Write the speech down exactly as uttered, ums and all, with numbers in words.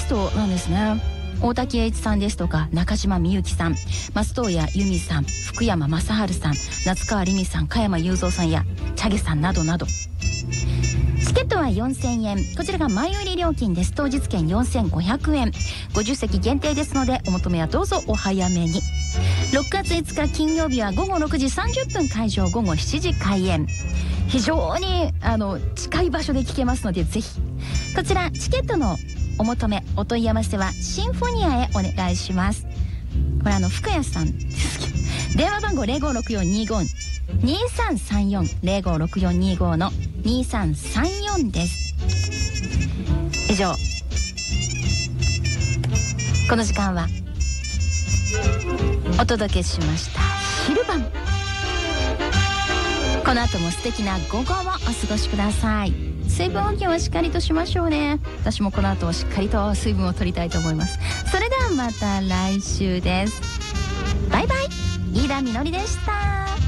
トなんですね。大滝栄一さんですとか中島みゆきさん、松任谷由実さん、福山雅治さん、夏川りみさん、加山雄三さんやチャゲさんなどなど。チケットはよんせんえん、こちらが前売り料金です。当日券よんせんごひゃくえん、ごじゅっせき限定ですのでお求めはどうぞお早めに。ろくがついつか金曜日はごごろくじさんじゅっぷん会場、ごごしちじ開演。非常にあの近い場所で聞けますので、ぜひこちらチケットのお求めお問い合わせはシンフォニアへお願いします。これあの福谷さんですけど、電話番号 ゼロごろくよんにご にさんさんよん ゼロごろくよんにご のにさんさんよんです。以上、この時間はお届けしました昼晩。この後も素敵な午後をお過ごしください。水分補給はしっかりとしましょうね。私もこの後しっかりと水分を取りたいと思います。それではまた来週です。バイバイ。飯田みのりでした。